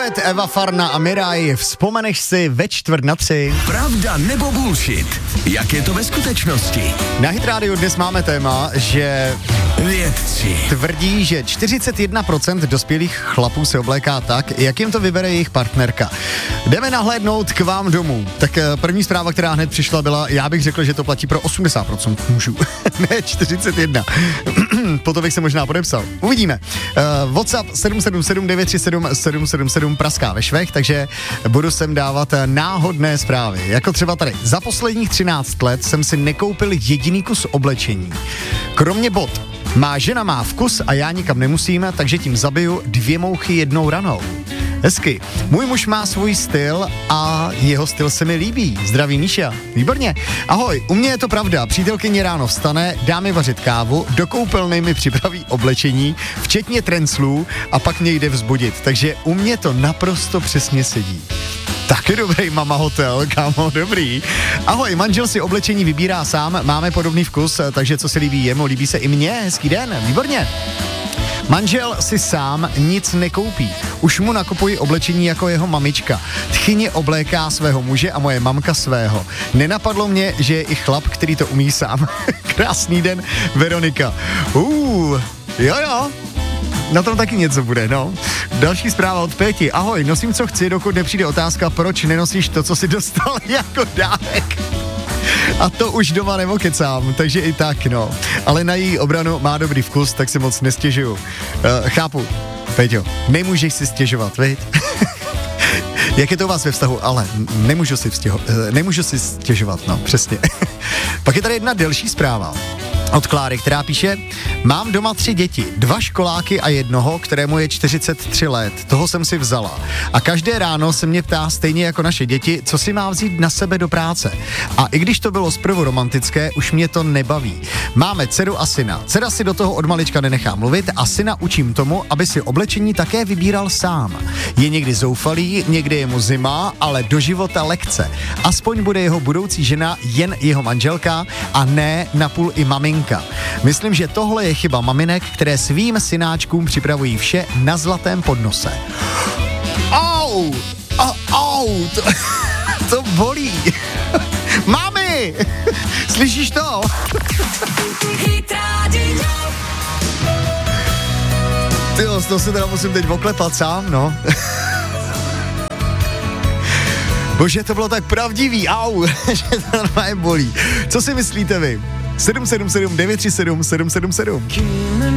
Duet Eva Farna a Miraj, vzpomeneš si ve 2:45. Pravda nebo bullshit? Jak je to ve skutečnosti? Na Hit Radio dnes máme téma, že vědci tvrdí, že 41% dospělých chlapů se obléká tak, jak jim to vybere jejich partnerka. Jdeme nahlédnout k vám domů. Tak první zpráva, která hned přišla, byla, já bych řekl, že to platí pro 80% mužů. Ne 41. Potom bych se možná podepsal. Uvidíme. WhatsApp 777 937 777 praská ve švech, takže budu sem dávat náhodné zprávy. Jako třeba tady. Za posledních 13 let jsem si nekoupil jediný kus oblečení. Kromě bot. Má žena má vkus a já nikam nemusím, takže tím zabiju 2 mouchy jednou ranou. Hezky. Můj muž má svůj styl a jeho styl se mi líbí. Zdraví Míša. Výborně. Ahoj, u mě je to pravda. Přítelkyně ráno vstane, dá mi vařit kávu, do koupelny mi připraví oblečení, včetně trenclů a pak mě jde vzbudit. Takže u mě to naprosto přesně sedí. Taky dobrý mama hotel, kámo, dobrý. Ahoj, manžel si oblečení vybírá sám, máme podobný vkus, takže co se líbí jemu, líbí se i mně, hezký den, výborně. Manžel si sám nic nekoupí. Už mu nakupuji oblečení jako jeho mamička. Tchyně obléká svého muže a moje mamka svého. Nenapadlo mě, že je i chlap, který to umí sám. Krásný den, Veronika. Jo. Na tom taky něco bude, no. Další zpráva od Péti. Ahoj, nosím co chci, dokud nepřijde otázka, proč nenosíš to, co jsi dostal jako dárek. A to už doma nemokecám, takže i tak, no. Ale na její obranu má dobrý vkus, tak si moc nestěžuju. Chápu, Péťo, nemůžeš si stěžovat, viď? Jak je to u vás ve vztahu? Ale nemůžu si stěžovat, no, přesně. Pak je tady jedna delší zpráva od Kláry, která píše: mám doma 3 děti, 2 školáky a jednoho, kterému je 43 let. Toho jsem si vzala. A každé ráno se mě ptá stejně jako naše děti, co si má vzít na sebe do práce. A i když to bylo zprvu romantické, už mě to nebaví. Máme dceru a syna. Dcera si do toho od malička nenechá mluvit a syna učím tomu, aby si oblečení také vybíral sám. Je někdy zoufalý, někdy je mu zima, ale do života lekce. Aspoň bude jeho budoucí žena jen jeho manželka a ne napůl i maminka. Myslím, že tohle je chyba maminek, které svým synáčkům připravují vše na zlatém podnose. To bolí. Mami, slyšíš to? Tyjo, to se teda musím teď oklepat sám, no. Bože, to bylo tak pravdivý, že to normálně bolí. Co si myslíte vy? 777 937 777